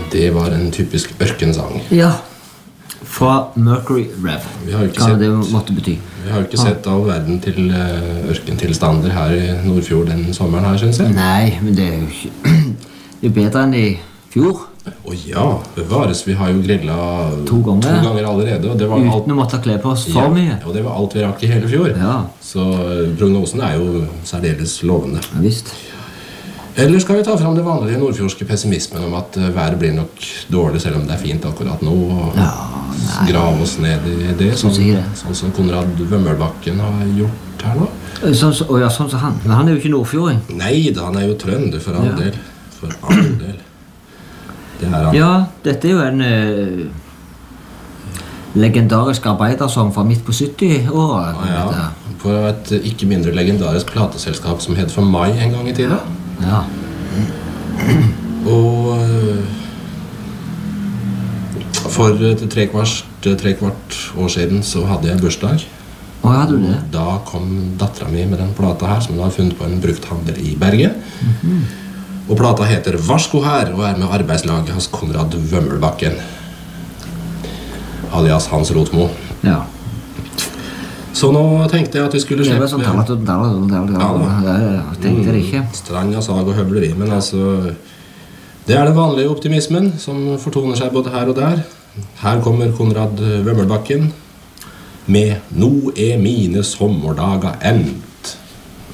Det var en typisk ørkensang. Ja, fra Mercury Rev. Vi har jo ikke Hva sett, det måtte bety. vi har jo ikke sett all verden til ørkentilstander her i Nordfjord den sommeren her, synes jeg. Nei, men det er jo ikke det er bedre enn i fjor. Ja, bevares. Vi har jo grillet To ganger allerede. Og det var alt, uten å måtte kle på oss for mye. og det var alt vi rakk i hele fjor. Ja, Så prognosen er jo særdeles lovende. ja visst. Eller skal vi ta fram det vanlige nordfjordske pessimismen om at været blir nok dårlig selv om det er fint akkurat nå, og Ja, nei. grave oss ned i det, sier det. sånn som Konrad Vømmelbakken har gjort her nå? Sånn som han. Men han er jo ikke nordfjording. Nei da, han er jo trønder for all Ja. del. For all del. Det er han. Ja, dette er jo en legendarisk arbeidersong fra midt på 70-året. Ja, på et ikke mindre legendarisk plateselskap som het For Mai en gang i tiden. Ja. Og for trekvart år siden så hadde jeg bursdag. Og hadde du det? Da kom datteren min med den plata her, som hun har funnet på en brukthandel i Bergen. Og plata heter Varsko her, og er med arbeidslaget hans Konrad Vømmelbakken, alias Hans Rotmo. Ja. Så nå tenkte jeg at vi skulle Det var slippe sånn jeg tenkte det ikke. Strand av sag og høvleri, men altså det er den vanlige optimismen som fortoner seg både her og der. Her kommer Konrad Vømmelbakken med Nå er mine sommerdager enn.